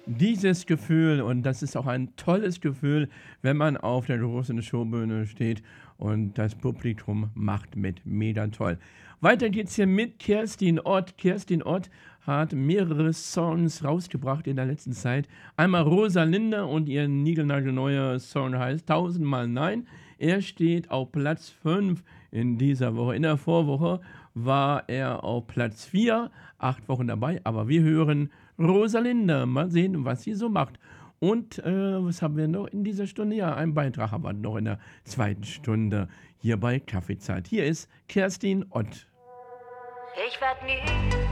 Dieses Gefühl und das ist auch ein tolles Gefühl, wenn man auf der großen Showbühne steht und das Publikum macht mit. Mega toll. Weiter geht's hier mit Kerstin Ott. Kerstin Ott hat mehrere Songs rausgebracht in der letzten Zeit. Einmal Rosalinde und ihr niegelnagelneuer Song heißt Tausendmal Nein. Er steht auf Platz 5 in dieser Woche. In der Vorwoche war er auf Platz 4, 8 Wochen dabei, aber wir hören Rosalinde. Mal sehen, was sie so macht. Und was haben wir noch in dieser Stunde? Ja, einen Beitrag haben wir noch in der zweiten Stunde hier bei Kaffeezeit. Hier ist Kerstin Ott. Ich werd nie